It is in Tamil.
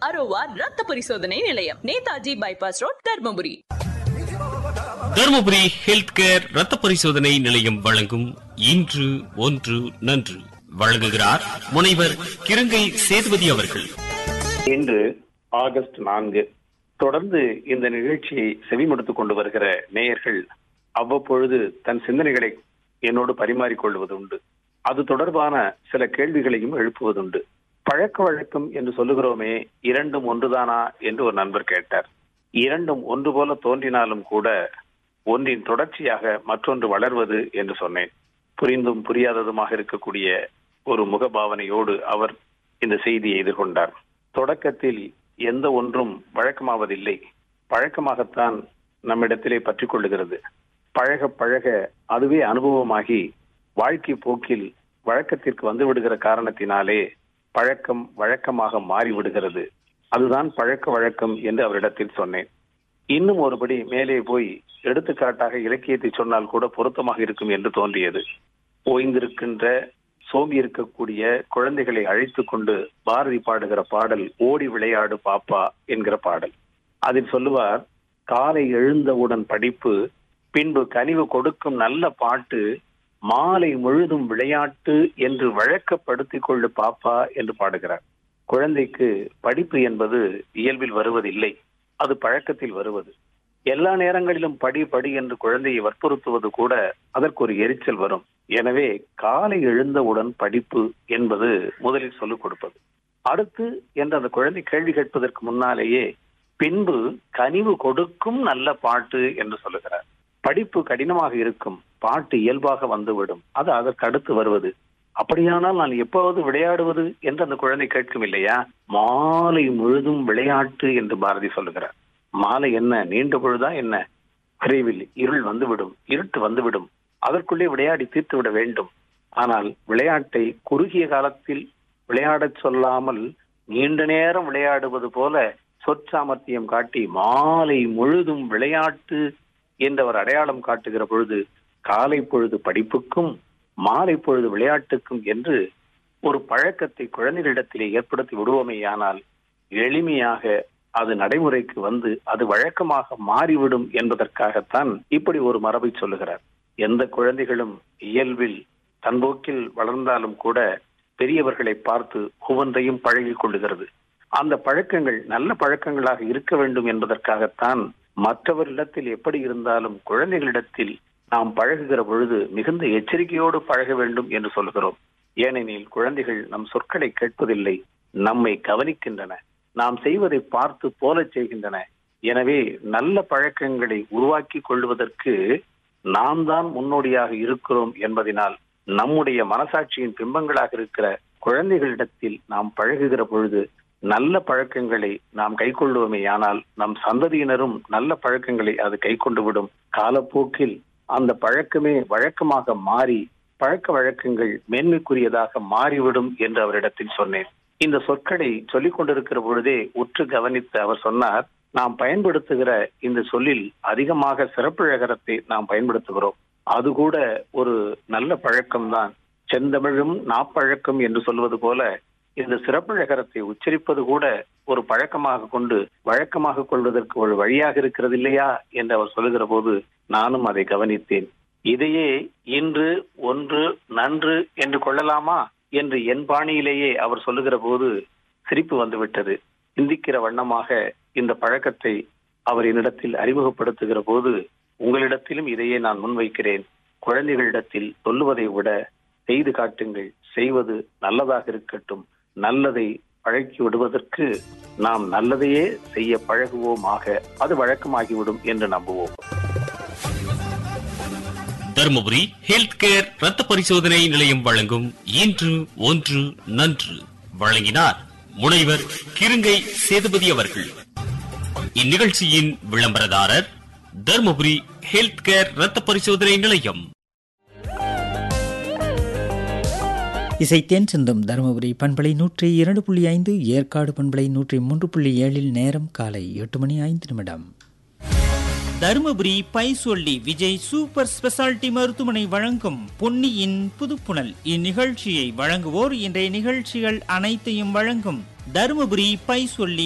அரோவா ரத்த பரிசோதனை நிலையம், Netaji bypass road, Dharmapuri. Dharmapuri health care ரத்த பரிசோதனை நிலையம் வழங்கும் இன்று ஒன்று நன்று. வழங்குகிறார் முனைவர் கிருங்கை சேதுபதி அவர்கள். இன்று ஆகஸ்ட் 4. தொடர்ந்து இந்த நிகழ்ச்சியை செவிமடுத்துக் கொண்டு வருகிற நேயர்கள் அவ்வப்பொழுது தன் சிந்தனைகளை என்னோடு பரிமாறிக்கொள்வது உண்டு. அது தொடர்பான சில கேள்விகளையும் எழுப்புவதுண்டு. பழக்க வழக்கம் என்று சொல்லுகிறோமே, இரண்டும் ஒன்றுதானா என்று ஒரு நண்பர் கேட்டார். இரண்டும் ஒன்று போல தோன்றினாலும் கூட ஒன்றின் தொடர்ச்சியாக மற்றொன்று வளர்வது என்று சொன்னேன். புரிந்தும் புரியாததுமாக இருக்கக்கூடிய ஒரு முகபாவனையோடு அவர் இந்த செய்தியை எதிர்கொண்டார். தொடக்கத்தில் எந்த ஒன்றும் வழக்கமாவதில்லை, பழக்கமாகத்தான் நம்மிடத்திலே பற்றிக் கொள்ளுகிறது. பழக பழக அதுவே அனுபவமாகி வாழ்க்கை போக்கில் வழக்கத்திற்கு வந்து விடுகிற காரணத்தினாலே பழக்கம் வழக்கமாக மாறிவிடுகிறது. அதுதான் பழக்க வழக்கம் என்று அவரிடத்தில் சொன்னேன். இன்னும் ஒருபடி மேலே போய் எடுத்துக்காட்டாக இலக்கியத்தை சொன்னால் கூட பொருத்தமாக இருக்கும் என்று தோன்றியது. ஓய்ந்திருக்கின்ற சோம்பி இருக்கக்கூடிய குழந்தைகளை அழைத்து கொண்டு பாரதி பாடுகிற பாடல் ஓடி விளையாடு பாப்பா என்கிற பாடல். அதில் சொல்லுவார், காலை எழுந்தவுடன் படிப்பு, பின்பு கனிவு கொடுக்கும் நல்ல பாட்டு, மாலை முழுதும் விளையாட்டு என்று வழக்கப்படுத்திக் கொள்ளு பாப்பா என்று பாடுகிறார். குழந்தைக்கு படிப்பு என்பது இயல்பில் வருவதில்லை, அது பழக்கத்தில் வருவது. எல்லா நேரங்களிலும் படி படி என்று குழந்தையை வற்புறுத்துவது கூட அதற்கு ஒரு எரிச்சல் வரும். எனவே காலை எழுந்தவுடன் படிப்பு என்பது முதலில் சொல்லிக் கொடுப்பது. அடுத்து என்று அந்த குழந்தை கேள்வி கேட்பதற்கு முன்னாலேயே பின்பு கனிவு கொடுக்கும் நல்ல பாட்டு என்று சொல்லுகிறார். படிப்பு கடினமாக இருக்கும், பாட்டு இயல்பாக வந்துவிடும், அது அதற்கு அடுத்து வருவது. அப்படியானால் நான் எப்போது விளையாடுவது என்று அந்த குழந்தை கேட்கும் இல்லையா? மாலை முழுதும் விளையாட்டு என்று பாரதி சொல்லுகிறார். மாலை என்ன, நீண்ட பொழுதா என்ன? விரைவில் இருள் வந்துவிடும், இருட்டு வந்துவிடும், அதற்குள்ளே விளையாடி தீர்த்து விட வேண்டும். ஆனால் விளையாட்டை குறுகிய காலத்தில் விளையாடச் சொல்லாமல் நீண்ட நேரம் விளையாடுவது போல சொற்சாமர்த்தியம் காட்டி மாலை முழுதும் விளையாட்டு என்ற ஒரு அடையாளம் காட்டுகிற பொழுது காலை பொழுது படிப்புக்கும் மாலை பொழுது விளையாட்டுக்கும் என்று ஒரு பழக்கத்தை குழந்தைகளிடத்திலே ஏற்படுத்தி விடுவோமேயானால் எளிமையாக அது நடைமுறைக்கு வந்து அது வழக்கமாக மாறிவிடும் என்பதற்காகத்தான் இப்படி ஒரு மரபை சொல்லுகிறார். எந்த குழந்தைகளும் இயல்பில் தன்போக்கில் வளர்ந்தாலும் கூட பெரியவர்களை பார்த்து ஒவ்வொன்றையும் பழகிக் கொள்ளுகிறது. அந்த பழக்கங்கள் நல்ல பழக்கங்களாக இருக்க வேண்டும் என்பதற்காகத்தான் மற்றவரிடத்தில் எப்படி இருந்தாலும் குழந்தைகளிடத்தில் நாம் பழகுகிற பொழுது மிகுந்த எச்சரிக்கையோடு பழக வேண்டும் என்று சொல்கிறோம். ஏனெனில் குழந்தைகள் நம் சொற்களை கேட்பதில்லை, நம்மை கவனிக்கின்றன, நாம் செய்வதை பார்த்து போல செய்கின்றன. எனவே நல்ல பழக்கங்களை உருவாக்கி கொள்வதற்கு நாம் தான் முன்னோடியாக இருக்கிறோம் என்பதனால் நம்முடைய மனசாட்சியின் பிம்பங்களாக இருக்கிற குழந்தைகளிடத்தில் நாம் பழகுகிற பொழுது நல்ல பழக்கங்களை நாம் கை கொள்ளுவோமேயானால் நம் சந்ததியினரும் நல்ல பழக்கங்களை அது கை கொண்டு விடும். காலப்போக்கில் அந்த பழக்கமே வழக்கமாக மாறி பழக்க வழக்கங்கள் மேன்மைக்குரியதாக மாறிவிடும் என்று அவரிடத்தில் சொன்னேன். இந்த சொற்களை சொல்லிக் கொண்டிருக்கிற பொழுதே உற்று கவனித்து அவர் சொன்னார், நாம் பயன்படுத்துகிற இந்த சொல்லில் அதிகமாக சிறப்பிழகரத்தை நாம் பயன்படுத்துகிறோம். அது கூட ஒரு நல்ல பழக்கம்தான். செந்தமிழும் நாப்பழக்கம் என்று சொல்வது போல இந்த சிறப்பிழகரத்தை உச்சரிப்பது கூட ஒரு பழக்கமாக கொண்டு வழக்கமாக கொள்வதற்கு ஒரு வழியாக இருக்கிறது இல்லையா என்று அவர் சொல்லுகிற போது நானும் அதை கவனித்தேன். இதையே இன்று ஒன்று நன்று என்று கொள்ளலாமா என்று என் பாணியிலேயே அவர் சொல்லுகிற போது சிரிப்பு வந்துவிட்டது. சிந்திக்கிற வண்ணமாக இந்த பழக்கத்தை அவர் என்னிடத்தில் அறிமுகப்படுத்துகிற போது உங்களிடத்திலும் இதையே நான் முன்வைக்கிறேன். குழந்தைகளிடத்தில் சொல்லுவதை விட செய்து காட்டுங்கள், செய்வது நல்லதாக இருக்கட்டும். நல்லதை பழக்கி விடுவதற்கு நாம் நல்லதையே செய்ய பழகுவோமாக, அது வழக்கமாகிவிடும் என்று நம்புவோம். தர்மபுரி ஹெல்த் கேர் ரத்த பரிசோதனை நிலையம் வழங்கும் இன்று ஒன்று நன்று. வழங்கினார் முனைவர் கிருங்கை சேதுபதி அவர்கள். இந்நிகழ்ச்சியின் விளம்பரதாரர் தர்மபுரி ஹெல்த் கேர் ரத்த பரிசோதனை நிலையம். இசைத்தேன் சிந்தும் தருமபுரி பண்பலை 102.5, ஏற்காடு பண்பலை 103.7 நேரம் காலை 8:05. தருமபுரி பைசொல்லி விஜய் சூப்பர் ஸ்பெஷாலிட்டி மருத்துவமனை வழங்கும் பொன்னியின் புதுப்புணல். இந்நிகழ்ச்சியை வழங்குவோர் இன்றைய நிகழ்ச்சிகள் அனைத்தையும் வழங்கும் தருமபுரி பைசொல்லி